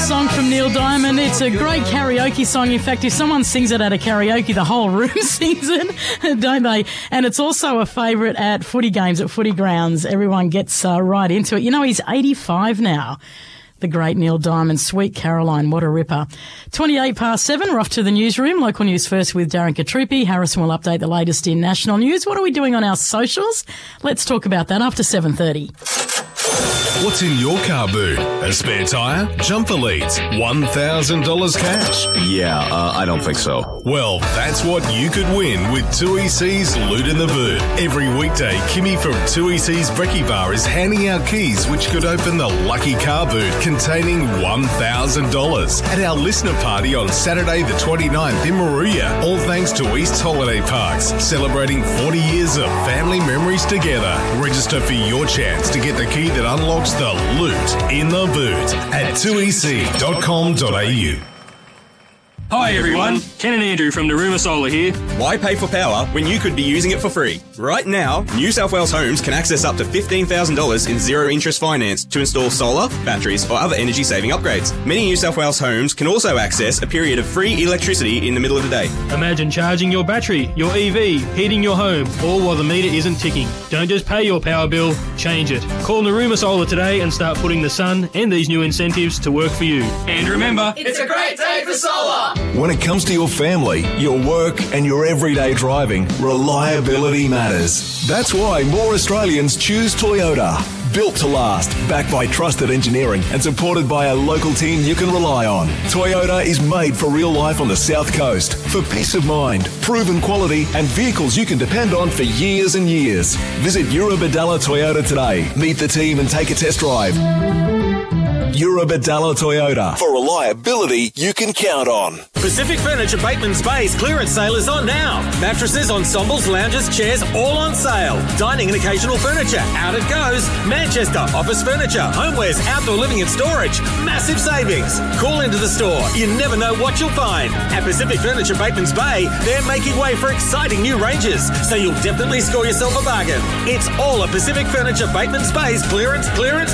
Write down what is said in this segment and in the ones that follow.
song from Neil Diamond. It's a great karaoke song. In fact, if someone sings it at a karaoke, the whole room sings it, don't they? And it's also a favourite at footy games, at footy grounds. Everyone gets right into it. You know, he's 85 now. The great Neil Diamond, Sweet Caroline, what a ripper. 7:28, we're off to the newsroom. Local news first with Darren Katrupi. Harrison will update the latest in national news. What are we doing on our socials? Let's talk about that after 7:30. What's in your car boot? A spare tyre? Jumper leads? $1,000 cash? Yeah, I don't think so. Well, that's what you could win with 2EC's Loot in the Boot. Every weekday, Kimmy from 2EC's Brekkie Bar is handing out keys which could open the lucky car boot containing $1,000 at our listener party on Saturday the 29th in Moruya. All thanks to East Holiday Parks, celebrating 40 years of family memories together. Register for your chance to get the key that unlocks the loot in the boot at 2ec.com.au. Hi everyone, Ken and Andrew from Naruma Solar here. Why pay for power when you could be using it for free? Right now, New South Wales homes can access up to $15,000 in zero-interest finance to install solar, batteries or other energy-saving upgrades. Many New South Wales homes can also access a period of free electricity in the middle of the day. Imagine charging your battery, your EV, heating your home, all while the meter isn't ticking. Don't just pay your power bill, change it. Call Naruma Solar today and start putting the sun and these new incentives to work for you. And remember, it's a great day for solar! When it comes to your family, your work and your everyday driving, reliability matters. That's why more Australians choose Toyota. Built to last, backed by trusted engineering and supported by a local team you can rely on. Toyota is made for real life on the South Coast. For peace of mind, proven quality and vehicles you can depend on for years and years. Visit Eurobadalla Toyota today. Meet the team and take a test drive. Eurobadalla Toyota. For reliability you can count on. Pacific Furniture Bateman's Bay's clearance sale is on now. Mattresses, ensembles, lounges, chairs, all on sale. Dining and occasional furniture, out it goes. Manchester, office furniture, homewares, outdoor living and storage. Massive savings. Call into the store. You never know what you'll find. At Pacific Furniture Bateman's Bay, they're making way for exciting new ranges, so you'll definitely score yourself a bargain. It's all at Pacific Furniture Bateman's Bay's clearance.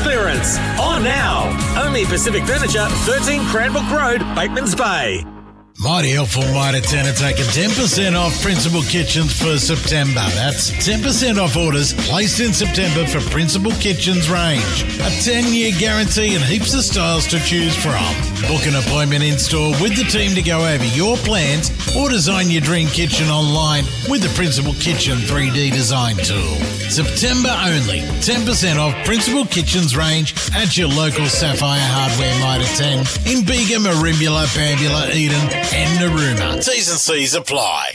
On now. Only Pacific Furniture, 13 Cranbrook Road, Bateman's Bay. Mighty helpful, Mitre 10 are taking 10% off Principal Kitchens for September. That's 10% off orders placed in September for Principal Kitchens range. A 10-year guarantee and heaps of styles to choose from. Book an appointment in store with the team to go over your plans or design your dream kitchen online with the Principal Kitchen 3D design tool. September only. 10% off Principal Kitchens range at your local Sapphire Hardware Mitre 10 in Bega, Merimbula, Bambula, Eden and Narooma. T's and C's apply.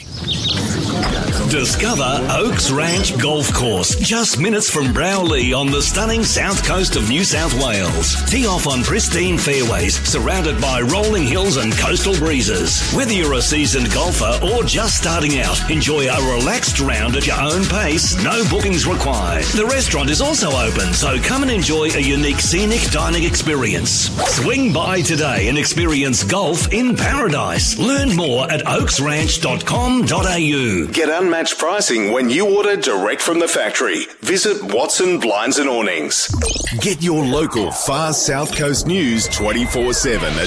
Discover Oaks Ranch Golf Course, just minutes from Browley on the stunning south coast of New South Wales. Tee off on pristine fairways, surrounded by rolling hills and coastal breezes. Whether you're a seasoned golfer or just starting out, enjoy a relaxed round at your own pace, no bookings required. The restaurant is also open, so come and enjoy a unique scenic dining experience. Swing by today and experience golf in paradise. Learn more at oaksranch.com.au. Get unmatched pricing when you order direct from the factory. Visit Watson Blinds and Awnings. Get your local far South Coast news 24/7 at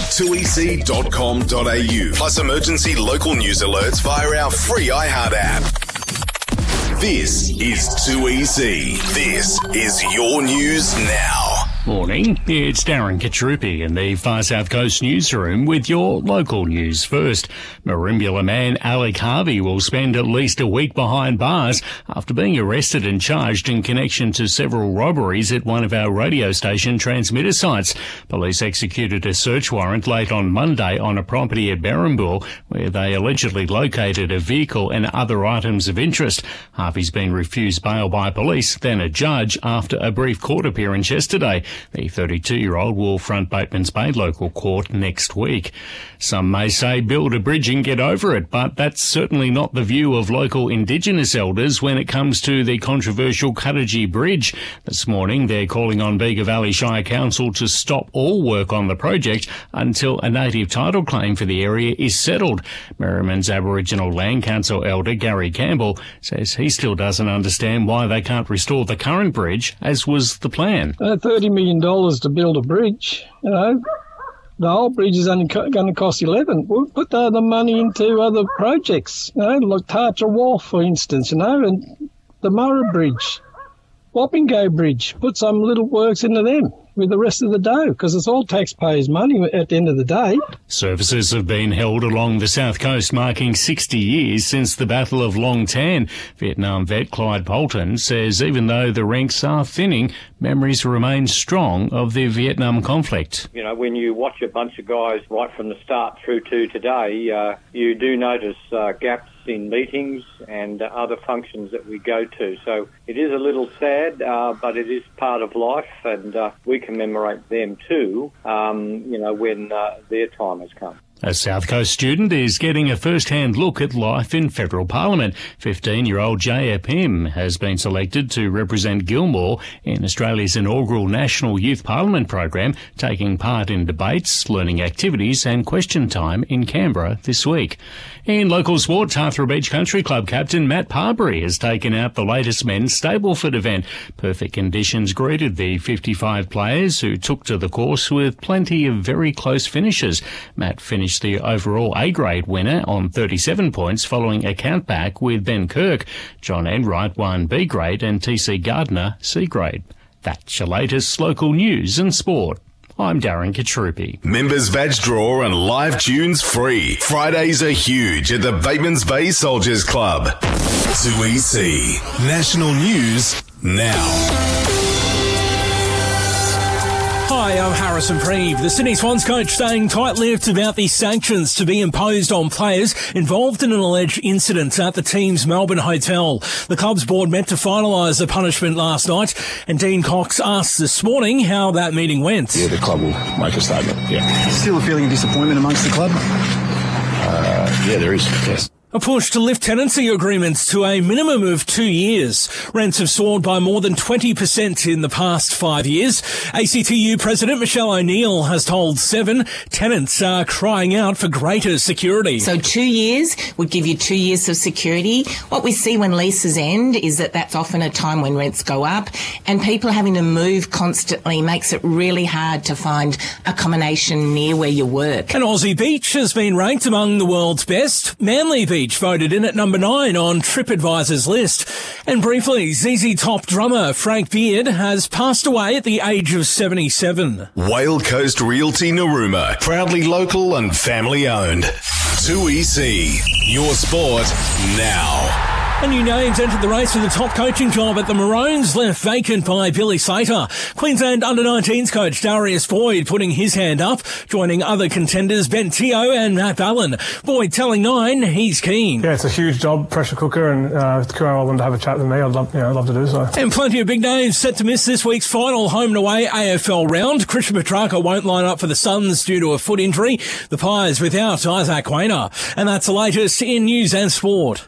2ec.com.au. Plus emergency local news alerts via our free iHeart app. This is 2EC. This is your news now. Morning, it's Darren Katrupi in the Far South Coast newsroom with your local news first. Merimbula man Alec Harvey will spend at least a week behind bars after being arrested and charged in connection to several robberies at one of our radio station transmitter sites. Police executed a search warrant late on Monday on a property at Berrimbool where they allegedly located a vehicle and other items of interest. Harvey's been refused bail by police, then a judge after a brief court appearance yesterday. The 32-year-old will front Bateman's Bay local court next week. Some may say build a bridge and get over it, but that's certainly not the view of local Indigenous elders when it comes to the controversial Cuttagee Bridge. This morning, they're calling on Bega Valley Shire Council to stop all work on the project until a native title claim for the area is settled. Merriman's Aboriginal Land Council elder Gary Campbell says he still doesn't understand why they can't restore the current bridge as was the plan. $30 million to build a bridge, The whole bridge is only going to cost 11. We'll put the other money into other projects, like Tarcher Wharf, for instance, and the Murray Bridge, Wappingo Bridge. Put some little works into them with the rest of the dough, because it's all taxpayers' money at the end of the day. Services have been held along the south coast, marking 60 years since the Battle of Long Tan. Vietnam vet Clyde Bolton says even though the ranks are thinning, memories remain strong of the Vietnam conflict. You know, when you watch a bunch of guys right from the start through to today, you do notice gaps in meetings and other functions that we go to. So it is a little sad, but it is part of life, and we commemorate them too, when their time has come. A South Coast student is getting a first-hand look at life in federal parliament. 15-year-old Jaya Pim has been selected to represent Gilmore in Australia's inaugural National Youth Parliament program, taking part in debates, learning activities and question time in Canberra this week. In local sport, Tathra Beach Country Club captain Matt Parbury has taken out the latest men's Stableford event. Perfect conditions greeted the 55 players who took to the course with plenty of very close finishes. Matt finished the overall A-grade winner on 37 points following a countback with Ben Kirk. John Enright won B-grade and TC Gardner C-grade. That's your latest local news and sport. I'm Darren Katrupi. Members badge draw and live tunes free. Fridays are huge at the Batemans Bay Soldiers Club. 2EC. National News now. Hi, I'm Harrison Preeve. The Sydney Swans coach staying tight-lipped about the sanctions to be imposed on players involved in an alleged incident at the team's Melbourne hotel. The club's board met to finalise the punishment last night, and Dean Cox asked this morning how that meeting went. Yeah, the club will make a statement, yeah. Still a feeling of disappointment amongst the club? Yeah, there is, yes. A push to lift tenancy agreements to a minimum of 2 years. Rents have soared by more than 20% in the past 5 years. ACTU President Michelle O'Neill has told Seven tenants are crying out for greater security. So 2 years would give you 2 years of security. What we see when leases end is that that's often a time when rents go up, and people having to move constantly makes it really hard to find accommodation near where you work. And Aussie Beach has been ranked among the world's best. Manly Beach voted in at number 9 on TripAdvisor's list. And briefly, ZZ Top drummer Frank Beard has passed away at the age of 77. Whale Coast Realty Narooma, proudly local and family owned. 2EC, your sport now. And new names entered the race for the top coaching job at the Maroons, left vacant by Billy Slater. Queensland Under-19s coach Darius Boyd putting his hand up, joining other contenders Ben Teo and Matt Ballin. Boyd telling Nine he's keen. Yeah, it's a huge job, pressure cooker, and if Kuro wanted to have a chat with me, I'd love to do so. And plenty of big names set to miss this week's final home and away AFL round. Christian Petrarca won't line up for the Suns due to a foot injury. The Pies without Isaac Quainer. And that's the latest in news and sport.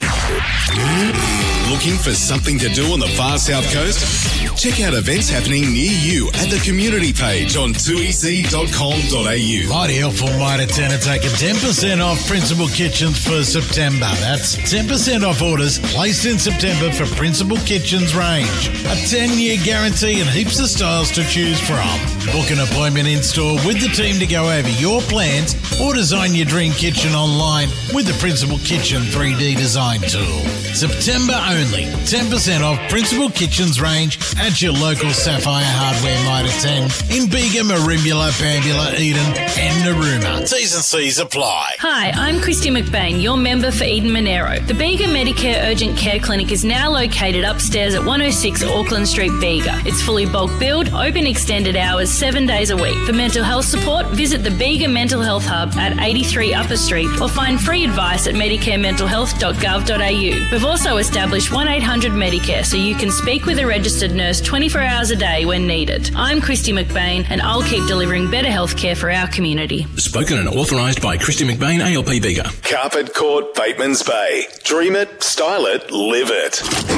Looking for something to do on the far south coast? Check out events happening near you at the community page on 2ec.com.au. Mighty helpful Mitre 10 are taking 10% off Principal Kitchens for September. That's 10% off orders placed in September for Principal Kitchens range. A 10-year guarantee and heaps of styles to choose from. Book an appointment in-store with the team to go over your plans or design your dream kitchen online with the Principal Kitchen 3D design tool. September only. 10% off Principal Kitchens range at your local Sapphire Hardware Mitre 10 in Bega, Merimbula, Bambula, Eden and Narooma. T's and C's apply. Hi, I'm Christy McBain, your member for Eden Monero. The Bega Medicare Urgent Care Clinic is now located upstairs at 106 Auckland Street, Bega. It's fully bulk billed, open extended hours, 7 days a week. For mental health support, visit the Bega Mental Health Hub at 83 Upper Street or find free advice at medicarementalhealth.gov.au. We've also established 1-800 Medicare so you can speak with a registered nurse 24 hours a day when needed. I'm Christy McBain and I'll keep delivering better health care for our community. Spoken and authorised by Christy McBain, ALP Bega. Carpet Court, Batemans Bay. Dream it, style it, live it.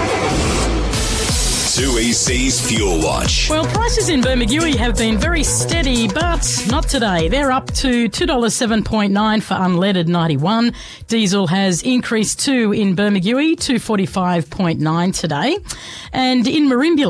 2EC's Fuel Watch. Well, prices in Bermagui have been very steady, but not today. They're up to $2.07.9 for unleaded 91. Diesel has increased too in Bermagui, $2.45.9 today. And in Merimbula,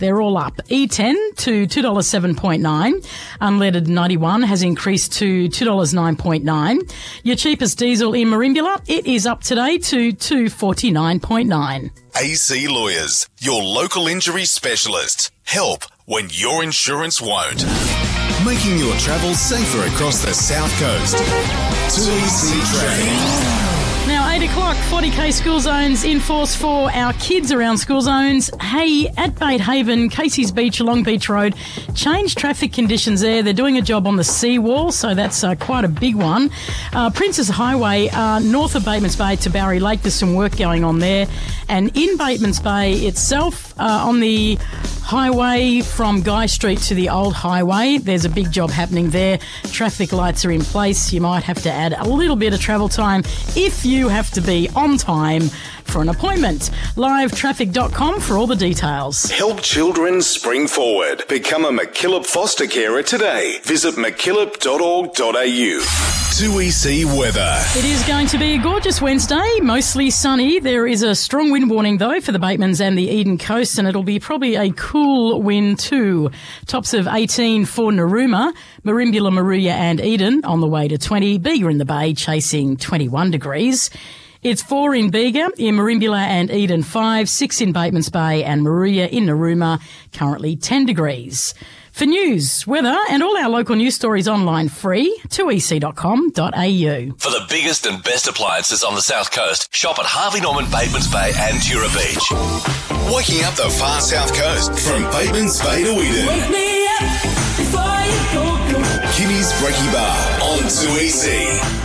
They're all up. E10 to $2.07.9. Unleaded 91 has increased to $2.09.9. Your cheapest diesel in Merimbula, it is up today to $2.49.9. AC Lawyers, your local injury specialist. Help when your insurance won't. Making your travel safer across the South Coast. 2EC Traffic. Now, 8 o'clock, 40k school zones in force for our kids around school zones. Hey, at Bait Haven, Casey's Beach, Long Beach Road, changed traffic conditions there. They're doing a job on the seawall, so that's quite a big one. Princess Highway, north of Batemans Bay to Barry Lake, there's some work going on there. And in Batemans Bay itself, on the highway from Guy Street to the old highway, there's a big job happening there. Traffic lights are in place. You might have to add a little bit of travel time if you have to be on time for an appointment. Livetraffic.com for all the details. Help children spring forward. Become a MacKillop foster carer today. Visit mackillop.org.au. 2EC weather. It is going to be a gorgeous Wednesday, mostly sunny. There is a strong wind warning, though, for the Batemans and the Eden Coast, and it'll be probably a cool wind too. Tops of 18 for Narooma, Merimbula, Moruya and Eden on the way to 20. Bega in the Bay chasing 21 degrees. It's 4 in Bega, in Merimbula and Eden 5, 6 in Batemans Bay and Moruya in Narooma, currently 10 degrees. For news, weather and all our local news stories online free, 2ec.com.au. For the biggest and best appliances on the South Coast, shop at Harvey Norman, Batemans Bay and Tura Beach. Waking up the far South Coast from Batemans Bay to Eden. Wake me up before you go. Kimmy's Brekkie Bar on 2EC.